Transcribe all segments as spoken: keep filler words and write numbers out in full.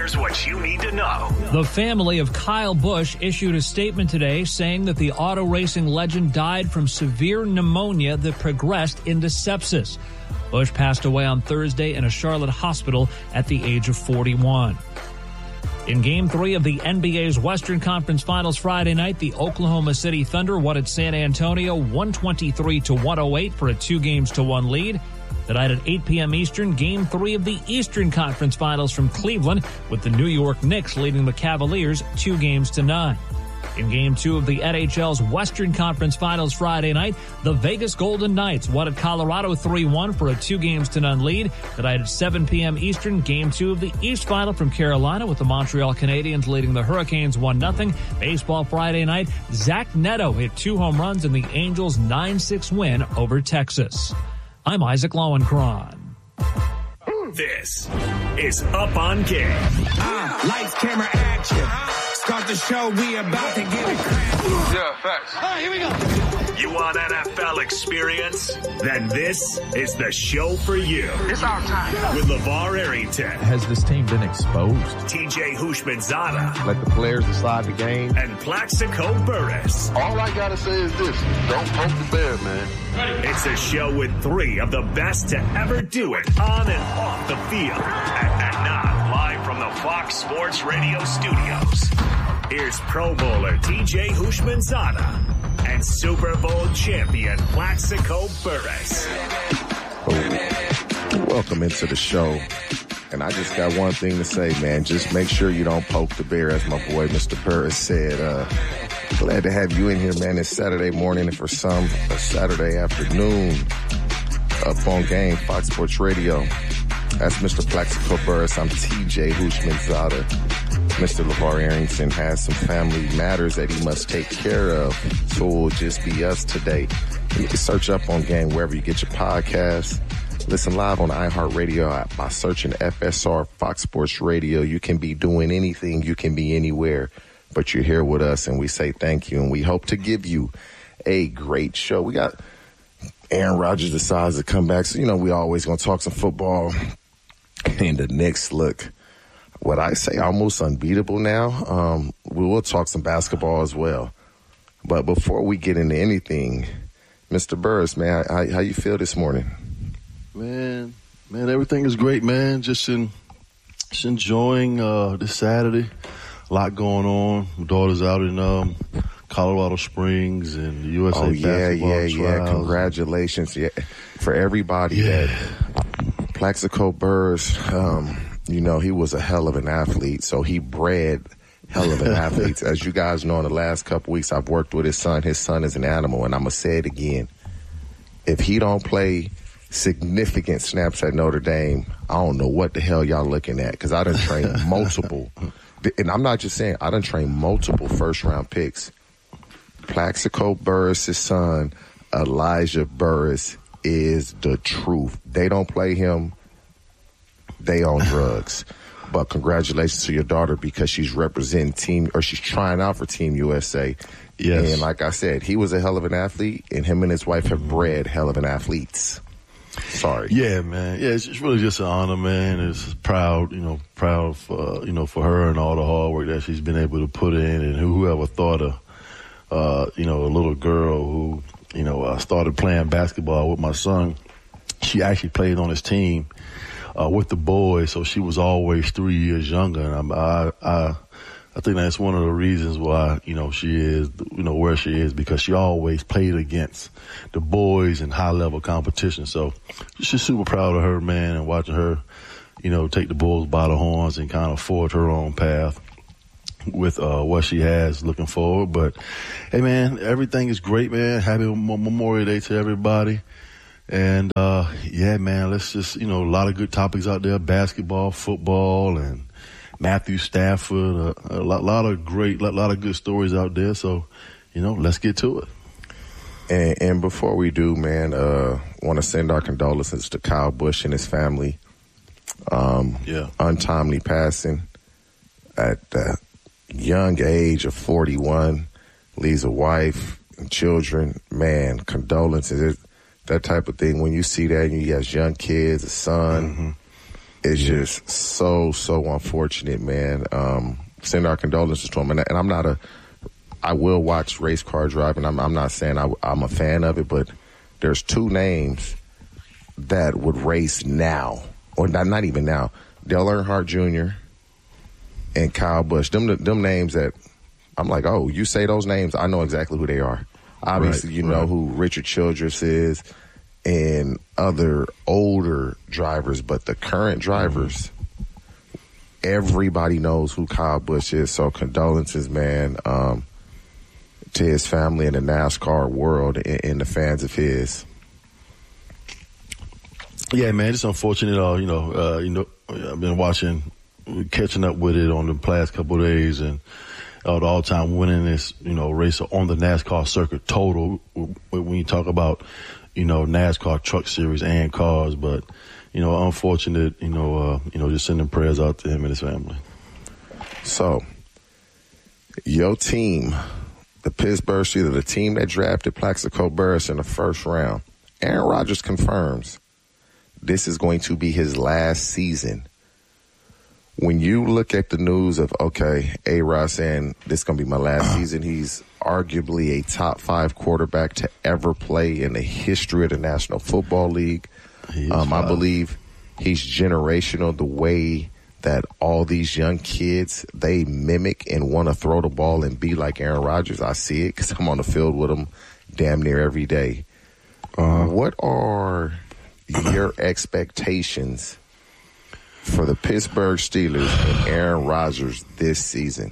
Here's what you need to know. The family of Kyle Busch issued a statement today saying that the auto racing legend died from severe pneumonia that progressed into sepsis. Busch passed away on Thursday in a Charlotte hospital at the age of forty-one. In Game three of the N B A's Western Conference Finals Friday night, the Oklahoma City Thunder won at San Antonio one twenty-three to one oh eight for a two games to one lead. Tonight at eight p.m. Eastern, Game three of the Eastern Conference Finals from Cleveland, with the New York Knicks leading the Cavaliers two games to none. In Game two of the N H L's Western Conference Finals Friday night, the Vegas Golden Knights won at Colorado three one for a two games to none lead. Tonight at seven p.m. Eastern, Game two of the East Final from Carolina, with the Montreal Canadiens leading the Hurricanes one nothing. Baseball Friday night, Zach Neto hit two home runs in the Angels' nine six win over Texas. I'm Isaac Lowenkron. This is Up on Game. Uh, lights, camera, action. Start the show, we about to get it cracked. Yeah, facts. All right, here we go. You want N F L experience? Then this is the show for you. It's our time. With LeVar Arrington. Has this team been exposed? T J Houshmandzadeh. Let the players decide the game. And Plaxico Burress. All I gotta say is this. Don't poke the bear, man. It's a show with three of the best to ever do it on and off the field. And, and now, live from the Fox Sports Radio studios, here's Pro Bowler T J Houshmandzadeh and Super Bowl champion Plaxico Burress. Oh, welcome into the show. And I just got one thing to say, man. Just make sure you don't poke the bear, as my boy Mister Burress said. Uh, glad to have you in here, man. It's Saturday morning, and for some, a Saturday afternoon. Up on Game, Fox Sports Radio. That's Mister Plaxico Burress. I'm T J Houshmandzadeh. Mister LeVar Arrington has some family matters that he must take care of, so it will just be us today. You can search Up on Game wherever you get your podcasts. Listen live on iHeartRadio by searching F S R Fox Sports Radio. You can be doing anything. You can be anywhere, but you're here with us, and we say thank you, and we hope to give you a great show. We got Aaron Rodgers decides to come back, so, you know, we always going to talk some football. And the Knicks look, what I say, almost unbeatable now. Um, we will talk some basketball as well. But before we get into anything, Mister Burress, man, how, how you feel this morning? Man, man, everything is great, man. Just in, just enjoying uh, this Saturday. A lot going on. My daughter's out in um, Colorado Springs and the U S A oh, yeah, basketball yeah, trials. yeah. Congratulations, yeah, for everybody yeah. that Plaxico Burress, um, you know, he was a hell of an athlete, so he bred hell of an athletes. As you guys know, in the last couple weeks, I've worked with his son. His son is an animal, and I'm going to say it again. If he don't play significant snaps at Notre Dame, I don't know what the hell y'all looking at, because I done trained multiple. And I'm not just saying, I done trained multiple first-round picks. Plaxico Burress' son, Elijah Burress, is the truth. They don't play him, they on drugs. But congratulations to your daughter, because she's representing team, or she's trying out for Team U S A. Yes. And like I said, he was a hell of an athlete, and him and his wife have bred hell of an athletes. Sorry. Yeah, man. Yeah, it's, it's really just an honor, man. It's proud, you know, proud for, you know, for her and all the hard work that she's been able to put in, and whoever thought of, uh, you know, a little girl who, you know, uh, started playing basketball with my son. She actually played on his team uh, with the boys, so she was always three years younger. And I'm, I, I, I think that's one of the reasons why, you know, she is, you know, where she is, because she always played against the boys in high-level competition. So she's super proud of her, man, and watching her, you know, take the bulls by the horns and kind of forge her own path with uh, what she has looking forward. But, hey, man, everything is great, man. Happy Memorial Day to everybody. And, uh, yeah, man, let's just, you know, a lot of good topics out there, basketball, football, and Matthew Stafford, uh, a lot, lot of great, lot, lot of good stories out there. So, you know, let's get to it. And, and before we do, man, uh, want to send our condolences to Kyle Busch and his family. Um, yeah. Untimely passing at the young age of forty-one, leaves a wife and children. Man, condolences. It, that type of thing. When you see that, and you got young kids, a son, It's just so, so unfortunate, man. Um, send our condolences to him. And, and I'm not a, I will watch race car driving. I'm, I'm not saying I, I'm a fan of it, but there's two names that would race now, or not, not even now. Dale Earnhardt Junior and Kyle Busch. Them, them names that I'm like, oh, you say those names, I know exactly who they are. Obviously, right, you know right. who Richard Childress is and other older drivers, but the current drivers, everybody knows who Kyle Busch is. So condolences, man, um, to his family and the NASCAR world and, and the fans of his. Yeah, man, it's unfortunate. Uh, you know, uh, you know, I've been watching, catching up with it on the past couple of days, and uh, the all-time winningest, you know, racer on the NASCAR circuit total. When you talk about, you know, NASCAR Truck Series and cars, but you know, unfortunate. You know, uh, you know, just sending prayers out to him and his family. So, your team, the Pittsburgh Steelers, the team that drafted Plaxico Burress in the first round, Aaron Rodgers confirms this is going to be his last season. When you look at the news of, okay, A-Rod saying this is going to be my last season, he's arguably a top five quarterback to ever play in the history of the National Football League. Um, I believe he's generational, the way that all these young kids, they mimic and want to throw the ball and be like Aaron Rodgers. I see it because I'm on the field with him damn near every day. Uh, what are your expectations for the Pittsburgh Steelers and Aaron Rodgers this season?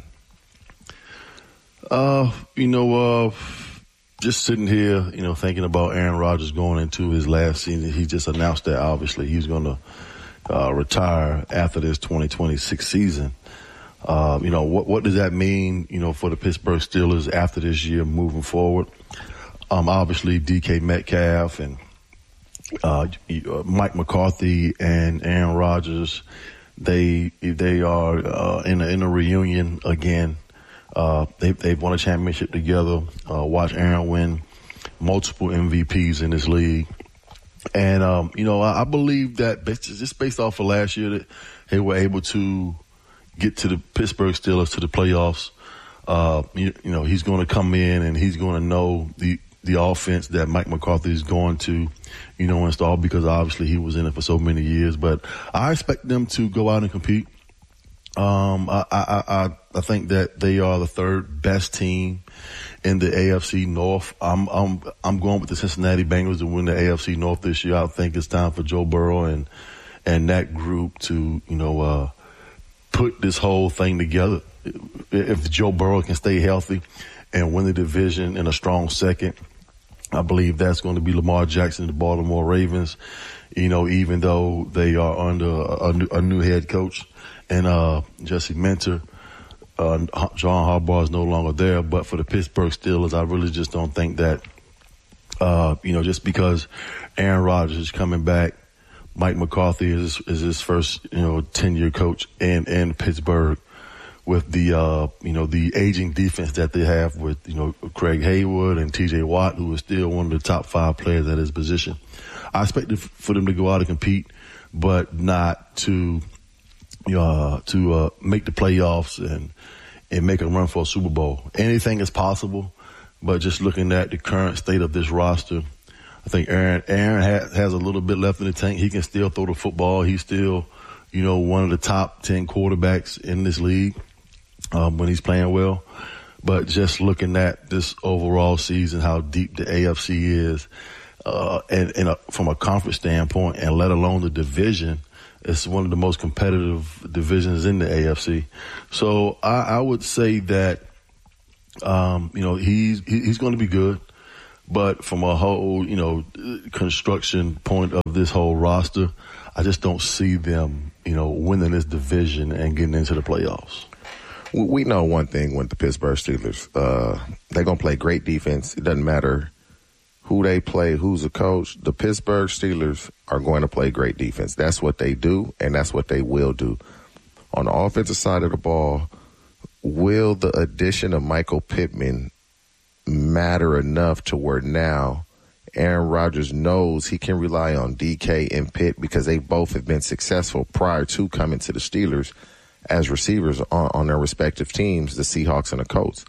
Uh, you know, uh, just sitting here, you know, thinking about Aaron Rodgers going into his last season. He just announced that obviously he's going to uh, retire after this twenty twenty-six season. Uh, you know, what what does that mean, you know, for the Pittsburgh Steelers after this year moving forward? Um, obviously D K Metcalf and Uh, Mike McCarthy and Aaron Rodgers, they they are uh, in a, in a reunion again. Uh, they they've won a championship together. Uh, watch Aaron win multiple M V Ps in this league, and um, you know I, I believe that just based off of last year that they were able to get to the Pittsburgh Steelers to the playoffs. Uh, you, you know he's going to come in and he's going to know the. the offense that Mike McCarthy is going to, you know, install, because obviously he was in it for so many years. But I expect them to go out and compete. Um, I, I, I, I think that they are the third best team in the A F C North. I'm, I'm, I'm going with the Cincinnati Bengals to win the A F C North this year. I think it's time for Joe Burrow and, and that group to, you know, uh, put this whole thing together. If Joe Burrow can stay healthy and win the division in a strong second, I believe that's going to be Lamar Jackson and the Baltimore Ravens, you know, even though they are under a, a, new, a new head coach and uh, Jesse Minter. Uh, John Harbaugh is no longer there. But for the Pittsburgh Steelers, I really just don't think that, uh, you know, just because Aaron Rodgers is coming back, Mike McCarthy is, is his first, you know, ten-year coach in, in Pittsburgh, with the, uh, you know, the aging defense that they have with, you know, Craig Haywood and T J Watt, who is still one of the top five players at his position. I expect for them to go out and compete, but not to, uh, to, uh, make the playoffs and, and make a run for a Super Bowl. Anything is possible, but just looking at the current state of this roster, I think Aaron, Aaron has, has a little bit left in the tank. He can still throw the football. He's still, you know, one of the top ten quarterbacks in this league. Um, when he's playing well. But just looking at this overall season, how deep the A F C is, uh, and, and a, from a conference standpoint, and let alone the division, it's one of the most competitive divisions in the A F C. So I, I would say that, um, you know, he's, he, he's going to be good. But from a whole, you know, construction point of this whole roster, I just don't see them, you know, winning this division and getting into the playoffs. We know one thing with the Pittsburgh Steelers. Uh, they're going to play great defense. It doesn't matter who they play, who's the coach. The Pittsburgh Steelers are going to play great defense. That's what they do, and that's what they will do. On the offensive side of the ball, will the addition of Michael Pittman matter enough to where now Aaron Rodgers knows he can rely on D K and Pitt because they both have been successful prior to coming to the Steelers as receivers on, on their respective teams, the Seahawks and the Colts.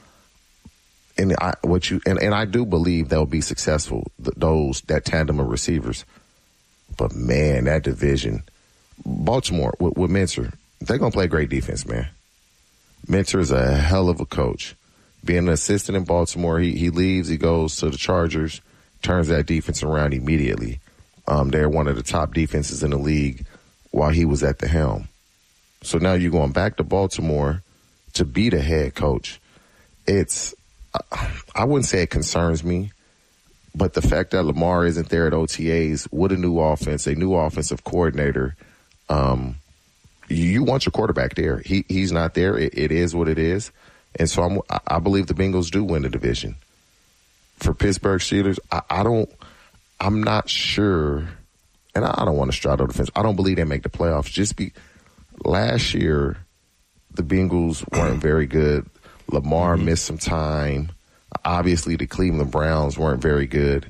And I, what you and, and I do believe they'll be successful, th- those that tandem of receivers. But man, that division, Baltimore with, with Minter, they're gonna play great defense, man. Minter is a hell of a coach. Being an assistant in Baltimore, he he leaves, he goes to the Chargers, turns that defense around immediately. Um, they're one of the top defenses in the league while he was at the helm. So now you're going back to Baltimore to be the head coach. It's I wouldn't say it concerns me, but the fact that Lamar isn't there at O T As with a new offense, a new offensive coordinator, um, you want your quarterback there. He he's not there. It, it is what it is, and so I'm, I believe the Bengals do win the division. For Pittsburgh Steelers, I, I don't. I'm not sure, and I, I don't want to straddle the fence. I don't believe they make the playoffs. Just be last year, the Bengals weren't very good. Lamar mm-hmm. missed some time. Obviously, the Cleveland Browns weren't very good.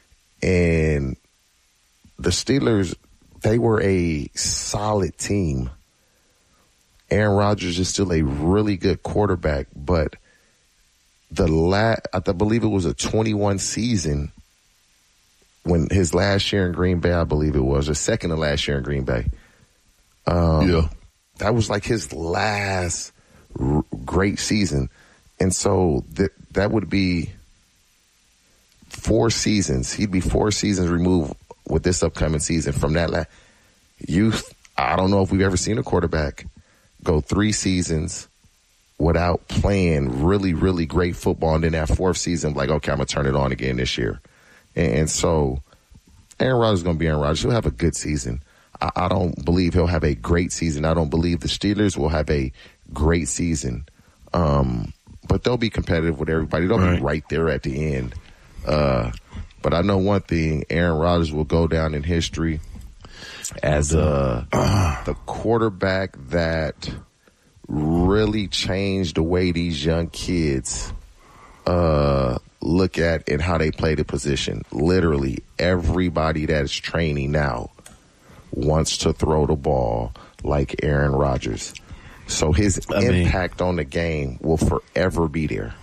And the Steelers, they were a solid team. Aaron Rodgers is still a really good quarterback, but the la- I believe it was a twenty-one season when his last year in Green Bay, I believe it was, or second to last year in Green Bay. Um, yeah. That was like his last r- great season. And so th- that would be four seasons. He'd be four seasons removed with this upcoming season from that la- youth. I don't know if we've ever seen a quarterback go three seasons without playing really, really great football. And then that fourth season, like, okay, I'm going to turn it on again this year. And, and so Aaron Rodgers is going to be Aaron Rodgers. He'll have a good season. I, I don't believe he'll have a great season. I don't believe the Steelers will have a great season. Um, but they'll be competitive with everybody. They'll right. be right there at the end. Uh, but I know one thing, Aaron Rodgers will go down in history as uh, the quarterback that really changed the way these young kids uh, look at and how they play the position. Literally, everybody that is training now wants to throw the ball like Aaron Rodgers. So his I impact mean, on the game will forever be there.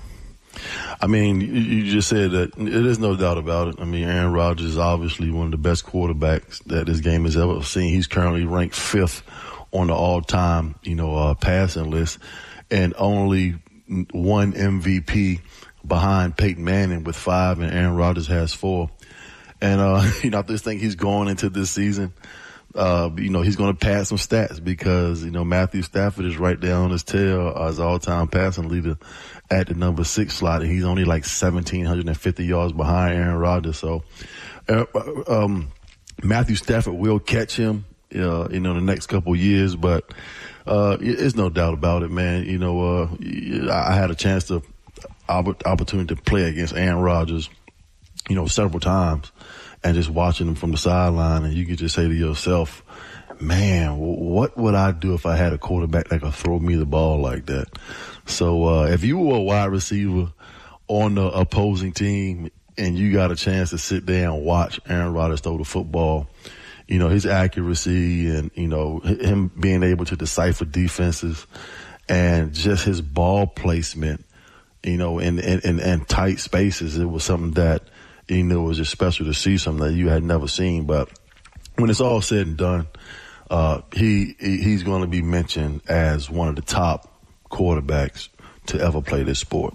I mean, you just said that it is no doubt about it. I mean, Aaron Rodgers is obviously one of the best quarterbacks that this game has ever seen. He's currently ranked fifth on the all-time, you know, uh, passing list, and only one M V P behind Peyton Manning with five, and Aaron Rodgers has four. And, uh, you know, I just think he's going into this season, uh, you know, he's going to pass some stats because, you know, Matthew Stafford is right there on his tail as all-time passing leader at the number six slot, and he's only like one thousand seven hundred fifty yards behind Aaron Rodgers. So, uh, um, Matthew Stafford will catch him, uh, you know, in the next couple of years, but, uh, there's no doubt about it, man. You know, uh, I had a chance to, opportunity to play against Aaron Rodgers, you know, several times, and just watching him from the sideline, and you could just say to yourself, man, what would I do if I had a quarterback that could throw me the ball like that? So, uh, if you were a wide receiver on the opposing team and you got a chance to sit there and watch Aaron Rodgers throw the football, you know, his accuracy and, you know, him being able to decipher defenses and just his ball placement, you know, in, in, in, in tight spaces, it was something that, you know, was just special to see, something that you had never seen. But when it's all said and done, uh, he, he's going to be mentioned as one of the top quarterbacks to ever play this sport.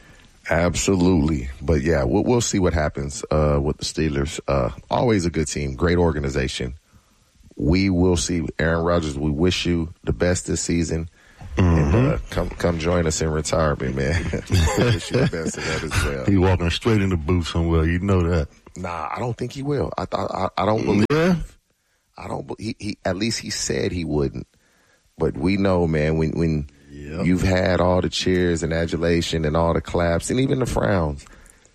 Absolutely. But yeah, we'll, we'll see what happens, uh, with the Steelers. Uh, always a good team, great organization. We will see. Aaron Rodgers, we wish you the best this season. Mm-hmm. And uh, come come join us in retirement, man. Wish you the best of that as well. He walking straight in the booth somewhere. You know that. Nah, I don't think he will. I I, I don't believe. Yeah. I don't. He, he at least he said he wouldn't. But we know, man, when when yep. you've had all the cheers and adulation and all the claps and even the frowns,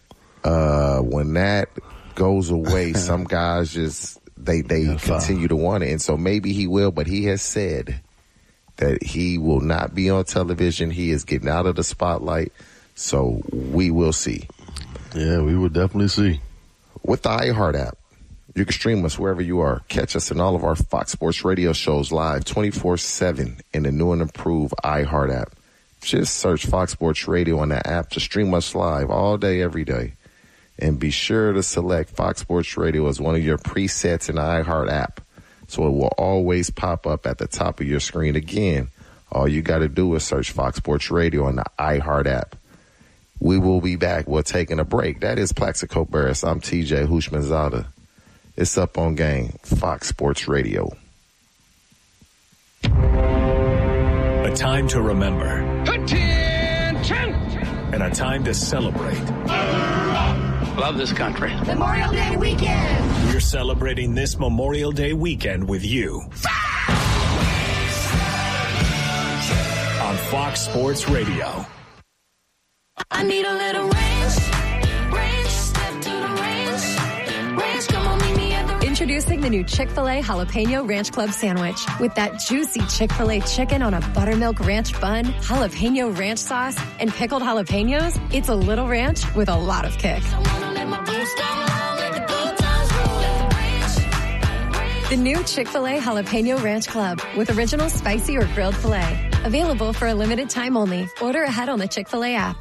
uh, when that goes away, some guys just they they yeah, continue to want it, and so maybe he will. But he has said that he will not be on television. He is getting out of the spotlight. So we will see. Yeah, we will definitely see. with the iHeart app. You can stream us wherever you are. Catch us in all of our Fox Sports Radio shows live twenty-four seven in the new and improved iHeart app. Just search Fox Sports Radio on the app to stream us live all day, every day. And be sure to select Fox Sports Radio as one of your presets in the iHeart app, so it will always pop up at the top of your screen. Again, all you got to do is search Fox Sports Radio on the iHeart app. We will be back. We're taking a break. That is Plaxico Burress. I'm T J Houshmandzadeh. It's Up on Game, Fox Sports Radio. A time to remember. Attention! And a time to celebrate. Love this country. Memorial Day weekend. We're celebrating this Memorial Day weekend with you. On Fox Sports Radio. I need a little range. Range, step to the range. Range, come on, meet me at the... Introducing the new Chick-fil-A Jalapeno Ranch Club Sandwich. With that juicy Chick-fil-A chicken on a buttermilk ranch bun, jalapeno ranch sauce, and pickled jalapenos, it's a little ranch with a lot of kick. The new Chick-fil-A Jalapeno Ranch Club with original spicy or grilled filet. Available for a limited time only. Order ahead on the Chick-fil-A app.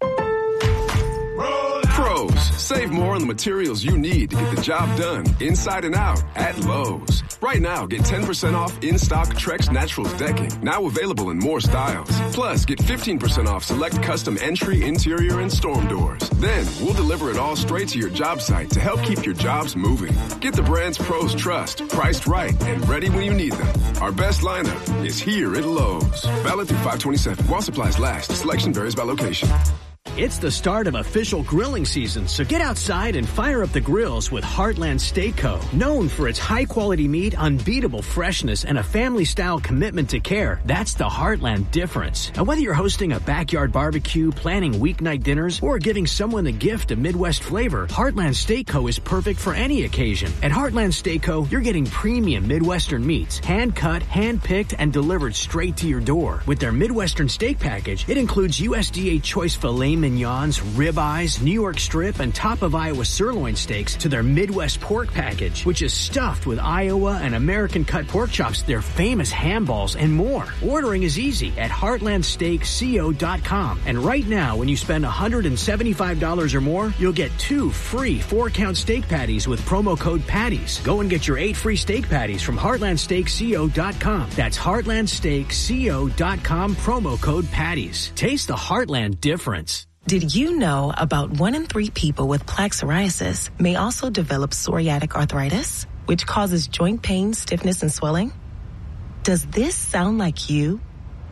Pros, save more on the materials you need to get the job done inside and out at Lowe's. Right now, get ten percent off in-stock Trex Naturals decking, now available in more styles. Plus, get fifteen percent off select custom entry, interior, and storm doors. Then, we'll deliver it all straight to your job site to help keep your jobs moving. Get the brands pros trust, priced right, and ready when you need them. Our best lineup is here at Lowe's. Valid through five twenty-seven. While supplies last, selection varies by location. It's the start of official grilling season, so get outside and fire up the grills with Heartland Steak Co. Known for its high-quality meat, unbeatable freshness, and a family-style commitment to care, that's the Heartland difference. And whether you're hosting a backyard barbecue, planning weeknight dinners, or giving someone the gift of Midwest flavor, Heartland Steak Co. is perfect for any occasion. At Heartland Steak Co., you're getting premium Midwestern meats, hand-cut, hand-picked, and delivered straight to your door. With their Midwestern steak package, it includes U S D A choice filet mignons, ribeyes, New York strip, and top of Iowa sirloin steaks to their Midwest pork package, which is stuffed with Iowa and American cut pork chops, their famous ham balls, and more. Ordering is easy at heartland steak co dot com. And right now, when you spend one hundred seventy-five dollars or more, you'll get two free four-count steak patties with promo code PATTIES. Go and get your eight free steak patties from heartland steak co dot com. That's heartland steak co dot com, promo code PATTIES. Taste the Heartland difference. Did you know about one in three people with plaque psoriasis may also develop psoriatic arthritis, which causes joint pain, stiffness, and swelling? Does this sound like you?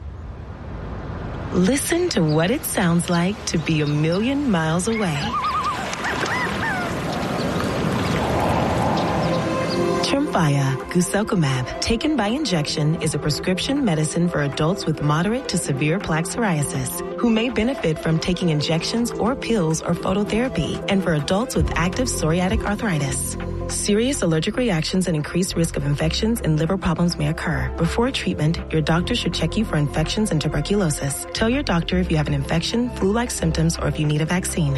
Listen to what it sounds like to be a million miles away. Tremfya guselkumab, taken by injection, is a prescription medicine for adults with moderate to severe plaque psoriasis who may benefit from taking injections or pills or phototherapy, and for adults with active psoriatic arthritis. Serious allergic reactions and increased risk of infections and liver problems may occur. Before treatment, your doctor should check you for infections and tuberculosis. Tell your doctor if you have an infection, flu-like symptoms, or if you need a vaccine.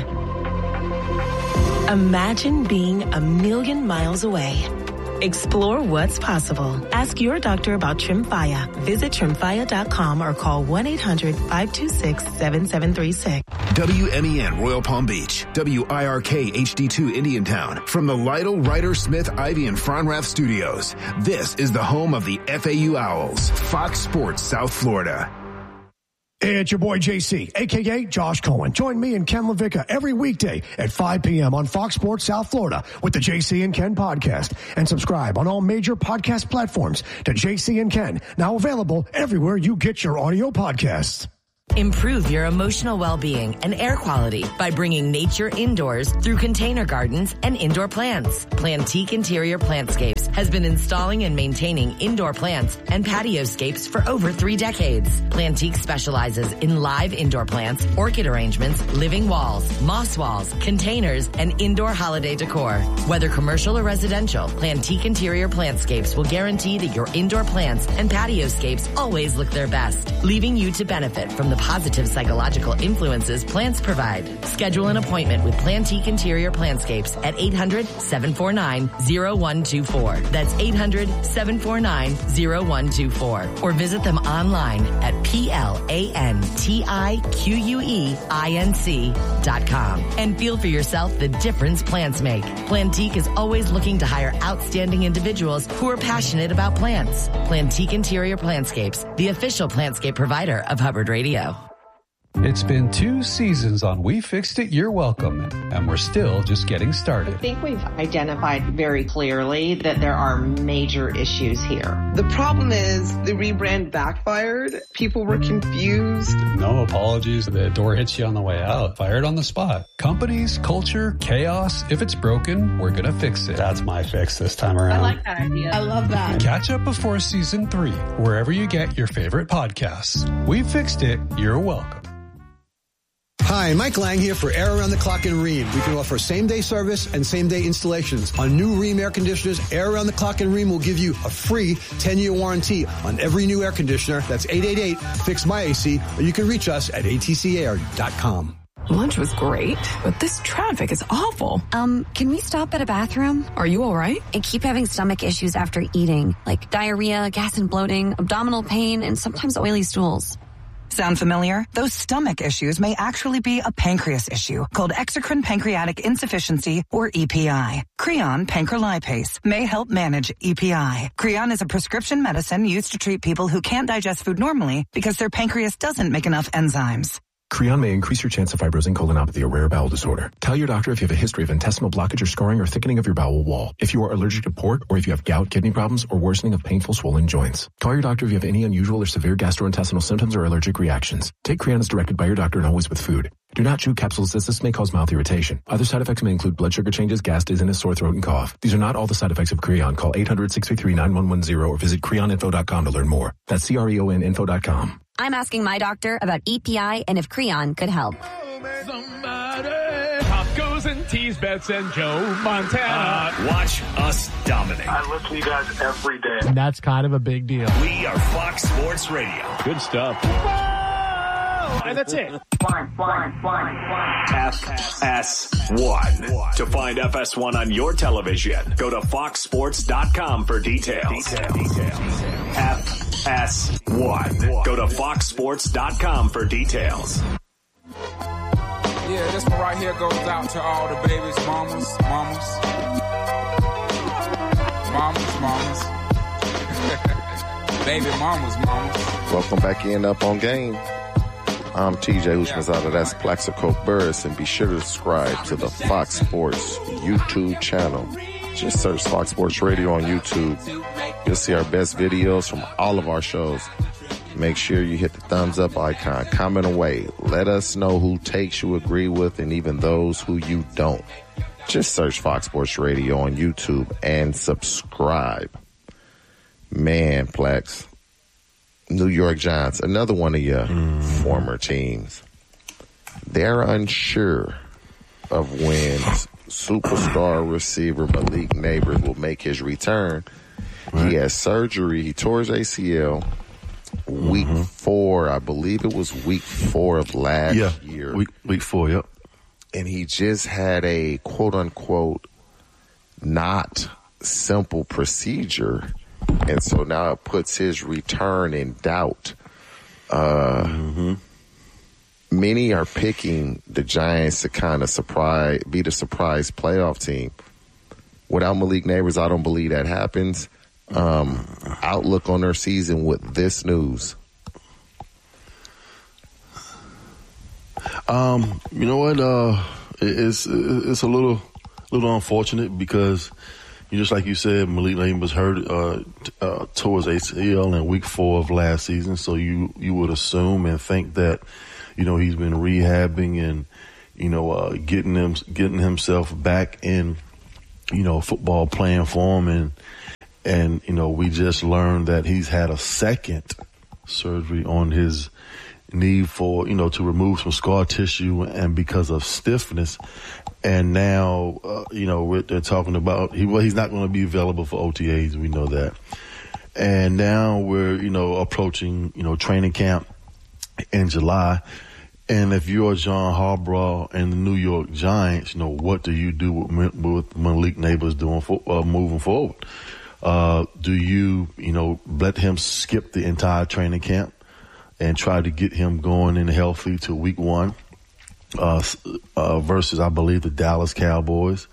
Imagine being a million miles away. Explore what's possible. Ask your doctor about Tremfya. Visit tremfya dot com or call one eight hundred five two six seven seven three six. W M E N Royal Palm Beach, W I R K H D two Indiantown. From the Lytle, Ryder, Smith, Ivy, and Fronrath studios, this is the home of the F A U Owls, Fox Sports South Florida. It's your boy J C, a k a. Josh Cohen. Join me and Ken LaVicka every weekday at five p.m. on Fox Sports South Florida with the J C and Ken podcast. And subscribe on all major podcast platforms to J C and Ken, now available everywhere you get your audio podcasts. Improve your emotional well-being and air quality by bringing nature indoors through container gardens and indoor plants. Plantique Interior Plantscapes has been installing and maintaining indoor plants and patioscapes for over three decades. Plantique specializes in live indoor plants, orchid arrangements, living walls, moss walls, containers, and indoor holiday decor. Whether commercial or residential, Plantique Interior Plantscapes will guarantee that your indoor plants and patioscapes always look their best, leaving you to benefit from the positive psychological influences plants provide. Schedule an appointment with Plantique Interior Plantscapes at eight hundred, seven four nine, zero one two four. That's eight hundred, seven four nine, zero one two four. Or visit them online at P L A N T I Q U E I N C dot com. And feel for yourself the difference plants make. Plantique is always looking to hire outstanding individuals who are passionate about plants. Plantique Interior Plantscapes, the official plantscape provider of Hubbard Radio. It's been two seasons on We Fixed It, You're Welcome, and we're still just getting started. I think we've identified very clearly that there are major issues here. The problem is the rebrand backfired. People were confused. No apologies. The door hits you on the way out. Fired on the spot. Companies, culture, chaos. If it's broken, we're going to fix it. That's my fix this time around. I like that idea. I love that. Catch up before season three, wherever you get your favorite podcasts. We Fixed It, You're Welcome. Hi, Mike Lang here for Air Around the Clock in Rheem. We can offer same-day service and same-day installations. On new Rheem air conditioners, Air Around the Clock in Rheem will give you a free ten-year warranty on every new air conditioner. That's eight eight eight, fix my A C, or you can reach us at A T C air dot com. Lunch was great, but this traffic is awful. Um, can we stop at a bathroom? Are you all right? I keep having stomach issues after eating, like diarrhea, gas and bloating, abdominal pain, and sometimes oily stools. Sound familiar? Those stomach issues may actually be a pancreas issue called exocrine pancreatic insufficiency, or E P I. Creon pancrelipase may help manage E P I. Creon is a prescription medicine used to treat people who can't digest food normally because their pancreas doesn't make enough enzymes. Creon may increase your chance of fibrosing colonopathy, a rare bowel disorder. Tell your doctor if you have a history of intestinal blockage or scarring or thickening of your bowel wall. If you are allergic to pork, or if you have gout, kidney problems, or worsening of painful swollen joints. Call your doctor if you have any unusual or severe gastrointestinal symptoms or allergic reactions. Take Creon as directed by your doctor and always with food. Do not chew capsules as this may cause mouth irritation. Other side effects may include blood sugar changes, gas, dizziness, sore throat, and cough. These are not all the side effects of Creon. Call eight hundred, six three three, nine one one zero or visit creon info dot com to learn more. That's C R E O N info dot com. I'm asking my doctor about E P I and if Creon could help. Tacos and tease bets and Joe Montana. Uh, watch us dominate. I listen to you guys every day. And that's kind of a big deal. We are Fox Sports Radio. Good stuff. And that's it. Fine, fine, fine, fine. F S one. To find F S one on your television, go to fox sports dot com for details. Detail. Detail. F S one. Go to fox sports dot com for details. Yeah, this one right here goes out to all the babies, mamas, mamas. Mamas, mamas. Baby mamas, mamas. Welcome back in Up on Game. I'm T J Usmanzada, that's Plaxico Burris, and be sure to subscribe to the Fox Sports YouTube channel. Just search Fox Sports Radio on YouTube. You'll see our best videos from all of our shows. Make sure you hit the thumbs up icon, comment away. Let us know who takes you agree with and even those who you don't. Just search Fox Sports Radio on YouTube and subscribe. Man, Plex. New York Giants, another one of your mm. former teams. They're unsure of when superstar receiver Malik Neighbors will make his return. Right. He had surgery. He tore his A C L week mm-hmm. four. I believe it was week four of last yeah, year. Week, week four, yep. And he just had a quote-unquote not simple procedure. And so now it puts his return in doubt. Uh, mm-hmm. Many are picking the Giants to kind of surprise, be the surprise playoff team. Without Malik Neighbors, I don't believe that happens. Um, outlook on their season with this news. Um, you know what? Uh, it's it's a little little unfortunate because. Just like you said, Malik Neighbors hurt uh, uh, towards A C L in week four of last season. So you, you would assume and think that, you know, he's been rehabbing and, you know, uh, getting him, getting himself back in, you know, football playing form. And, and, you know, we just learned that he's had a second surgery on his knee for, you know, to remove some scar tissue and because of stiffness. And now, uh, you know, we're, they're talking about, he, well, he's not going to be available for O T As. We know that. And now we're, you know, approaching, you know, training camp. in July. And if you're John Harbaugh and the New York Giants, you know, what do you do with, with Malik Neighbors doing for, uh, moving forward? Uh, do you, you know, let him skip the entire training camp and try to get him going and healthy to week one, uh, uh, versus, I believe, the Dallas Cowboys?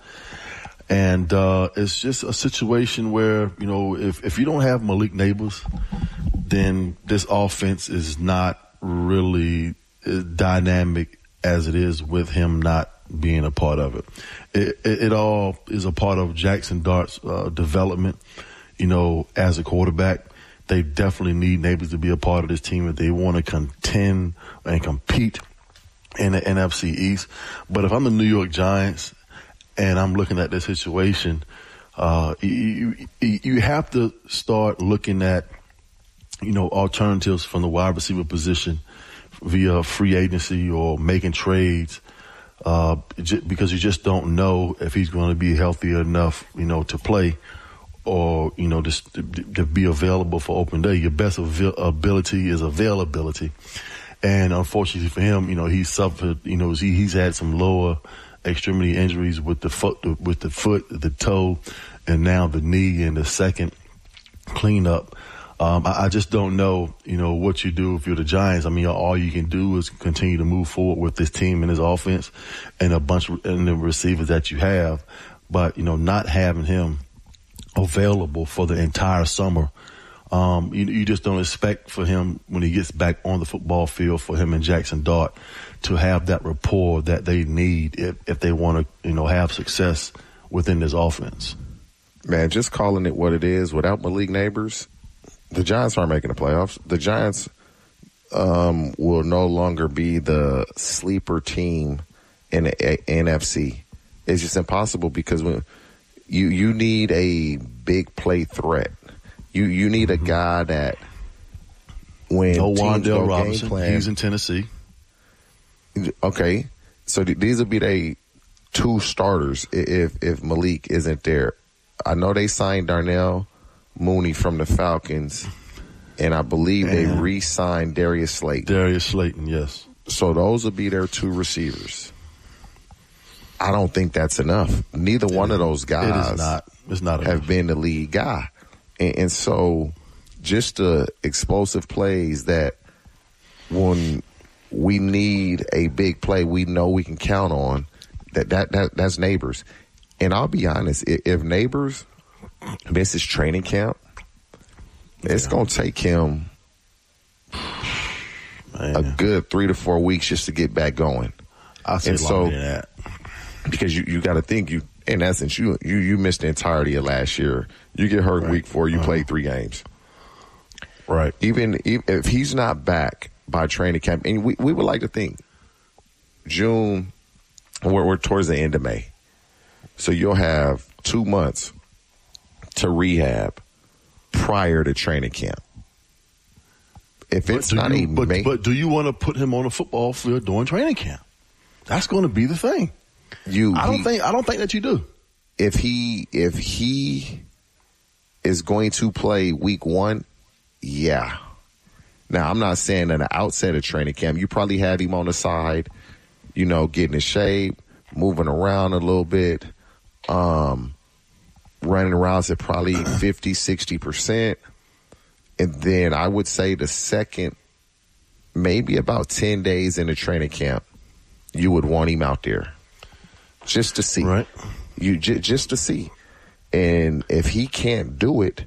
And, uh, it's just a situation where, you know, if, if you don't have Malik Neighbors, then this offense is not really dynamic as it is with him not being a part of it. It, it, it all is a part of Jackson Dart's uh, development, you know, as a quarterback. They definitely need Neighbors to be a part of this team if they want to contend and compete in the N F C East. But if I'm the New York Giants and I'm looking at this situation, uh, you, you, you have to start looking at, you know, alternatives from the wide receiver position via free agency or making trades, uh, because you just don't know if he's going to be healthy enough, you know, to play or, you know, just to, to be available for open day. Your best avail- ability is availability. And unfortunately for him, you know, he suffered, you know, he, he's had some lower extremity injuries with the foot, with the foot, the toe, and now the knee and the second cleanup. Um, I, I just don't know, you know, what you do if you're the Giants. I mean, all you can do is continue to move forward with this team and this offense and a bunch of and the receivers that you have. But, you know, not having him available for the entire summer, um, you, you just don't expect for him when he gets back on the football field for him and Jackson Dart to have that rapport that they need if, if they want to, you know, have success within this offense. Man, just calling it what it is, without Malik Neighbors, the Giants aren't making the playoffs. The Giants um, will no longer be the sleeper team in the a- N F C. It's just impossible because when you you need a big play threat. You you need a guy that when no teams Wan'Dale go Robinson, game plan, he's in Tennessee. Okay, so th- these will be they two starters if if Malik isn't there. I know they signed Darnell Mooney from the Falcons, and I believe and they re-signed Darius Slayton. Darius Slayton, yes. So those will be their two receivers. I don't think that's enough. Neither it one is, of those guys it is not. It's not have enough. been the lead guy. And, and so just the explosive plays that when we need a big play, we know we can count on, that, that, that that's Neighbors. And I'll be honest, if, if Neighbors misses training camp, it's yeah. going to take him Man. a good three to four weeks just to get back going. I'll say and longer so, than that. Because you, you got to think, you in essence, you, you you missed the entirety of last year. You get hurt right. week four, you uh-huh. played three games. Right. Even, even if he's not back by training camp, and we, we would like to think June, we're, we're towards the end of May. So you'll have two months to rehab prior to training camp. If it's not you, a but, May, but do you want to put him on a football field during training camp? That's going to be the thing. You, I don't he, think. I don't think that you do. If he, if he is going to play week one, yeah. Now I'm not saying at the outset of training camp. You probably have him on the side, you know, getting in shape, moving around a little bit. Um, running around at probably fifty, sixty percent. And then I would say the second, maybe about ten days into training camp, you would want him out there just to see. Right. You j- just to see. And if he can't do it,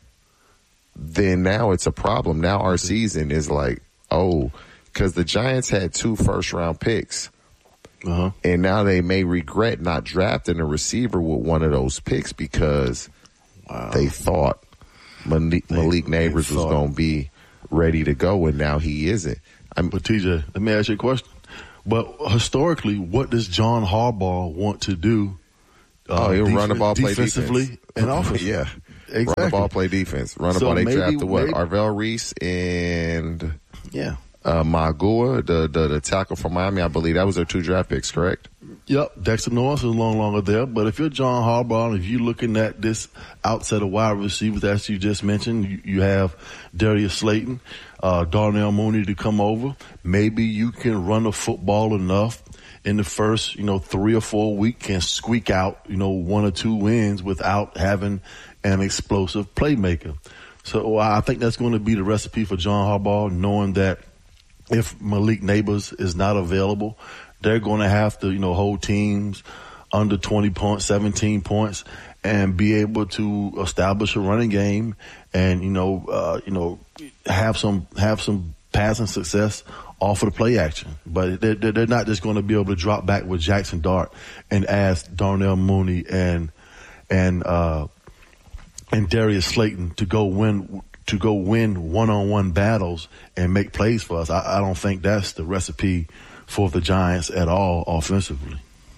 then now it's a problem. Now our season is like, oh, because the Giants had two first round picks. Uh-huh. And now they may regret not drafting a receiver with one of those picks because wow. they thought Malik, they, Malik Neighbors was going to be ready to go, and now he isn't. I'm, but T J, let me ask you a question. But historically, what does John Harbaugh want to do? Uh, oh, he'll def- run the ball, play defensively defense. and offensively. Yeah, exactly. Run the ball, play defense. Run the so ball. They maybe, drafted what? Maybe. Arvell Reese and yeah. Uh, Magua, the, the the tackle from Miami, I believe that was their two draft picks, correct? Yep, Dexter Norris is no longer there. But if you're John Harbaugh, and if you're looking at this outside of wide receivers that you just mentioned, you, you have Darius Slayton. uh, Darnell Mooney to come over. Maybe you can run the football enough in the first, you know, three or four weeks, can squeak out, you know, one or two wins without having an explosive playmaker. So I think that's going to be the recipe for John Harbaugh, knowing that if Malik Neighbors is not available, they're going to have to, you know, hold teams under twenty points, seventeen points, and be able to establish a running game and, you know, uh, you know, have some, have some passing success off of the play action. But they're, they're not just going to be able to drop back with Jackson Dart and ask Darnell Mooney and, and, uh, and Darius Slayton to go win, to go win one-on-one battles and make plays for us. I, I don't think that's the recipe for the Giants at all offensively.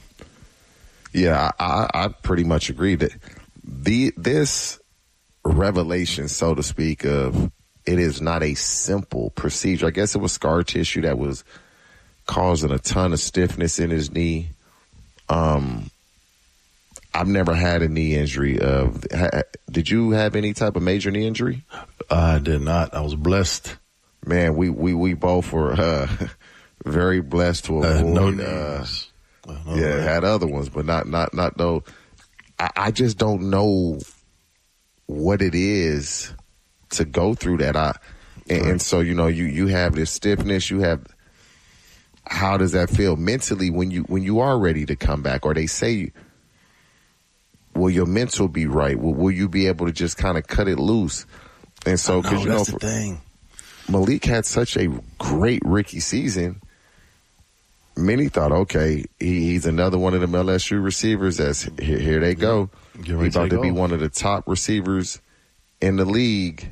Yeah, I, I pretty much agree that the this revelation, so to speak, of it is not a simple procedure. I guess it was scar tissue that was causing a ton of stiffness in his knee. Um, I've never had a knee injury. Of ha, did you have any type of major knee injury? I did not. I was blessed. Man, we we we both were uh, very blessed to avoid. Uh, no uh, knees. Uh, yeah, had other ones, but not not not those. I, I just don't know what it is to go through that. I and, right. and so you know you you have this stiffness. You have. How does that feel mentally when you when you are ready to come back? Or they say, will your mental be right? Will, will you be able to just kind of cut it loose? And so, because you know, that's the thing. Malik had such a great rookie season. Many thought, okay, he, he's another one of them L S U receivers. That's here, here they go. He's about to be one of the top receivers in the league.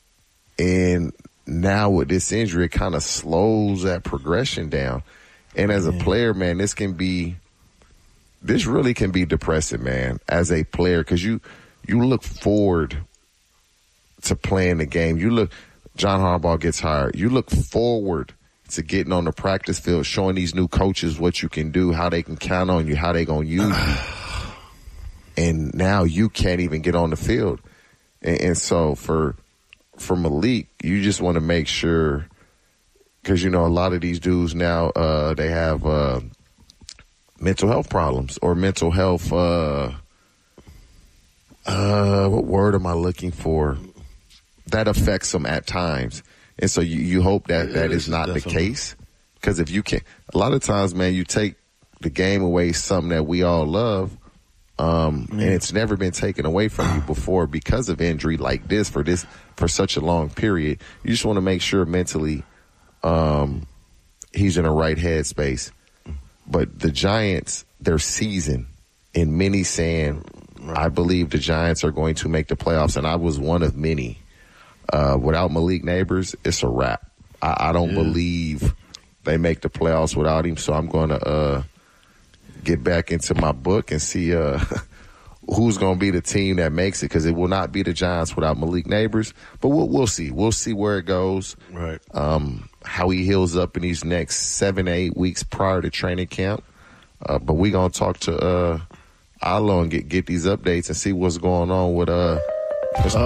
And now with this injury, it kind of slows that progression down. And as a player, man, this can be, this really can be depressing, man, as a player, because you, you look forward to playing the game. You look, John Harbaugh gets hired. You look forward to getting on the practice field, showing these new coaches what you can do, how they can count on you, how they going to use you. And now you can't even get on the field. And, and so for for Malik, you just want to make sure, because, you know, a lot of these dudes now, uh, they have uh, mental health problems or mental health, uh, uh, what word am I looking for? That affects them at times. And so you, you hope that that is not the case. Because if you can, a lot of times, man, you take the game away, something that we all love, um, and it's never been taken away from you before because of injury like this for this for such a long period. You just want to make sure mentally um, he's in the right headspace. But the Giants, their season, and many saying, I believe the Giants are going to make the playoffs, and I was one of many. Uh, without Malik Neighbors, it's a wrap. I, I don't yeah. believe they make the playoffs without him, so I'm going to uh, get back into my book and see uh, who's going to be the team that makes it, because it will not be the Giants without Malik Neighbors. But we'll, we'll see. We'll see where it goes, right? Um, how he heals up in these next seven, eight weeks prior to training camp. Uh, but we're going to talk to uh, Ilo and get, get these updates and see what's going on with uh, Mister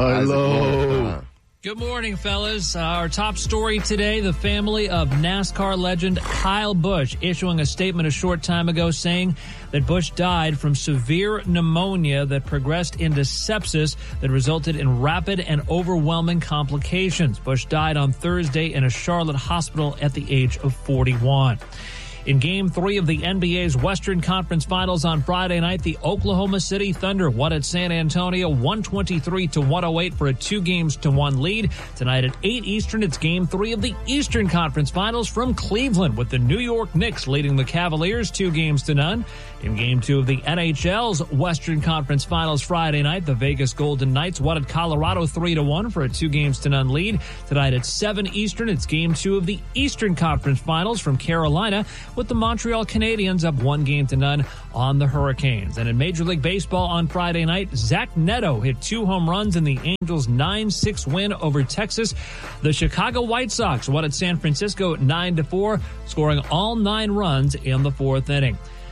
Ilo. Good morning, fellas. Our top story today, the family of NASCAR legend Kyle Busch issuing a statement a short time ago saying that Busch died from severe pneumonia that progressed into sepsis that resulted in rapid and overwhelming complications. Busch died on Thursday in a Charlotte hospital at the age of forty-one. In Game three of the N B A's Western Conference Finals on Friday night, the Oklahoma City Thunder won at San Antonio one twenty-three to one oh eight for a two games to one lead. Tonight at eight Eastern, it's Game three of the Eastern Conference Finals from Cleveland, with the New York Knicks leading the Cavaliers two games to none. In Game two of the N H L's Western Conference Finals Friday night, the Vegas Golden Knights won at Colorado three to one for a two games to none lead. Tonight at seven Eastern, it's Game two of the Eastern Conference Finals from Carolina, with the Montreal Canadiens up one game to none on the Hurricanes. And in Major League Baseball on Friday night, Zach Neto hit two home runs in the Angels' nine six win over Texas. The Chicago White Sox won at San Francisco nine to four, scoring all nine runs in the fourth inning.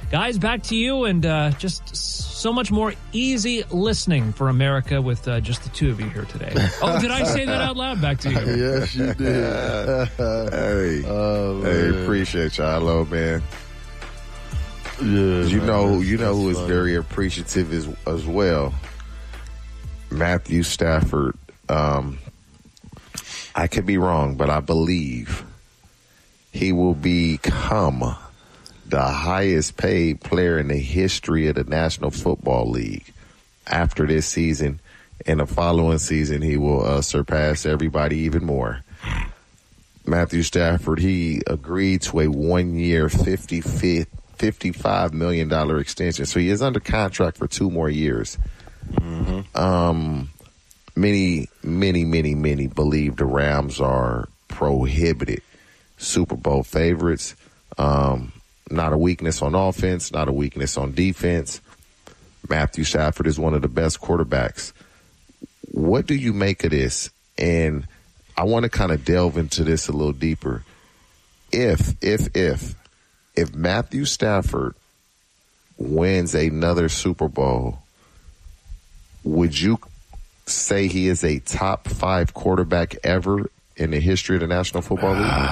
Guys, back to you, and uh, just so much more easy listening for America with uh, just the two of you here today. Oh, did I say that out loud? Back to you. Yes, you did. hey, oh, hey, appreciate y'all, hello, man. Yeah, you man, know, that's, you know who is funny. very appreciative as, as well. Matthew Stafford. Um, I could be wrong, but I believe he will become the highest paid player in the history of the National Football League after this season. In the following season, he will uh, surpass everybody even more. Matthew Stafford, he agreed to a one-year, fifty-five million dollars extension. So he is under contract for two more years. Mm-hmm. Um, many, many, many, many believe the Rams are prohibited Super Bowl favorites. Um, not a weakness on offense, not a weakness on defense. Matthew Stafford is one of the best quarterbacks. What do you make of this? And I want to kind of delve into this a little deeper. If, if, if, if Matthew Stafford wins another Super Bowl, would you say he is a top five quarterback ever in the history of the National Football League?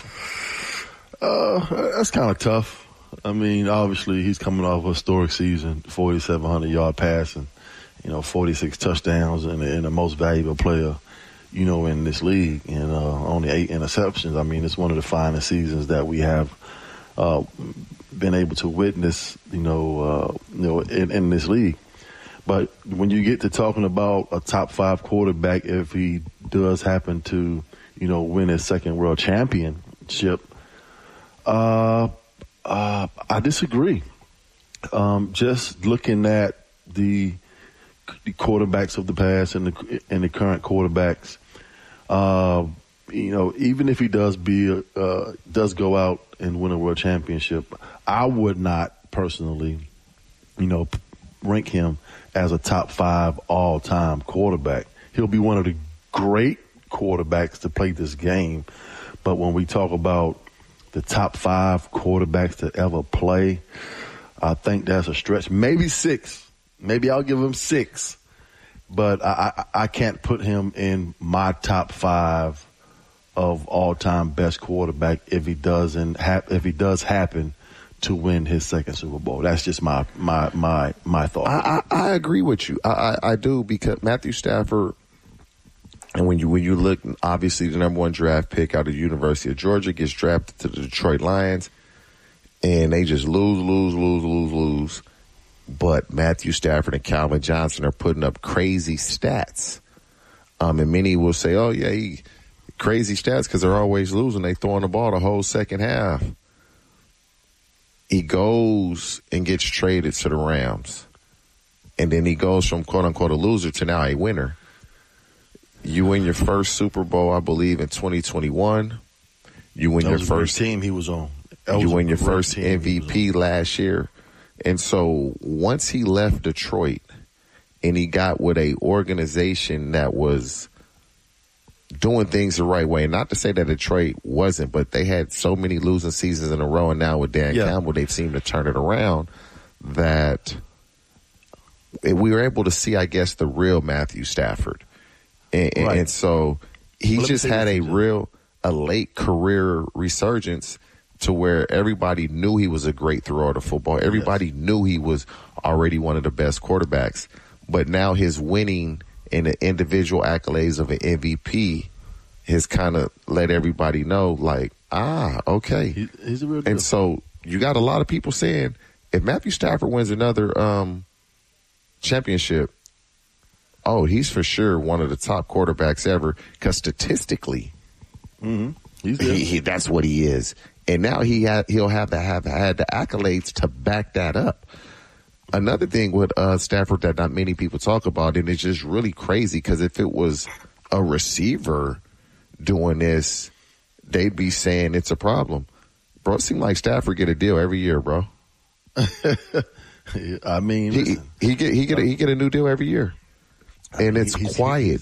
Uh, that's kind of tough. I mean, obviously, he's coming off a historic season, forty-seven hundred yard passing, you know, forty-six touchdowns, and, and the most valuable player, you know, in this league, and uh, only eight interceptions. I mean, it's one of the finest seasons that we have uh, been able to witness, you know, uh, you know, in, in this league. But when you get to talking about a top five quarterback, if he does happen to, you know, win his second world championship, uh, uh, I disagree. Um, just looking at the, the quarterbacks of the past and the and the current quarterbacks, uh, you know, even if he does be uh, does go out and win a world championship, I would not personally, you know, rank him as a top five all-time quarterback. He'll be one of the great quarterbacks to play this game. But when we talk about the top five quarterbacks to ever play, I think that's a stretch. Maybe six. Maybe I'll give him six. But I, I, I can't put him in my top five of all-time best quarterback if he doesn't hap- if he does happen to win his second Super Bowl. That's just my my my my thought. I, I, I agree with you. I, I, I do, because Matthew Stafford, and when you when you look, obviously the number one draft pick out of the University of Georgia, gets drafted to the Detroit Lions, and they just lose, lose, lose, lose, lose. But Matthew Stafford and Calvin Johnson are putting up crazy stats. Um, and many will say, oh, yeah, he, crazy stats because they're always losing. They throwing the ball the whole second half. He goes and gets traded to the Rams. And then he goes from quote-unquote a loser to now a winner. You win your first Super Bowl, I believe, in twenty twenty-one. You win that your was first team he was on. That you was win your great first M V P last year. And so once he left Detroit and he got with a organization that was doing things the right way, and not to say that Detroit wasn't, but they had so many losing seasons in a row, and now with Dan Yeah. Campbell, they've seemed to turn it around, that we were able to see, I guess, the real Matthew Stafford. And, and, Right. and so he Well, let me just say had this, a Joe. real, a late career resurgence to where everybody knew he was a great thrower of the football. Everybody yes. knew he was already one of the best quarterbacks. But now his winning and the individual accolades of an M V P has kind of let everybody know, like, ah, okay. He, he's a real deal. And so you got a lot of people saying, if Matthew Stafford wins another um, championship, oh, he's for sure one of the top quarterbacks ever, because statistically, mm-hmm. he's he, he, that's what he is. And now he ha- he'll have to have had the accolades to back that up. Another thing with uh, Stafford that not many people talk about, and it's just really crazy, because if it was a receiver doing this, they'd be saying it's a problem. Bro, it seems like Stafford get a deal every year, bro. I mean, he, he get he get a, he get a new deal every year, and I mean, it's he's, quiet. He's,